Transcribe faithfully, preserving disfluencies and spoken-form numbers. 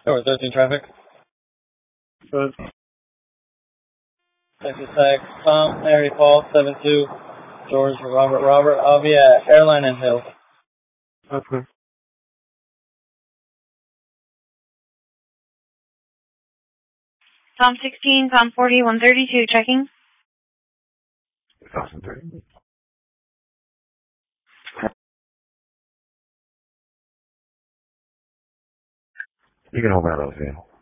Over thirteen traffic. Good. Texas Tech, Tom, Harry Paul, seven two, George, Robert, Robert. I'll be at Airline and Hill. Okay. Tom sixteen, Tom forty, one thirty-two, checking. two thousand three. You can hold that, L C.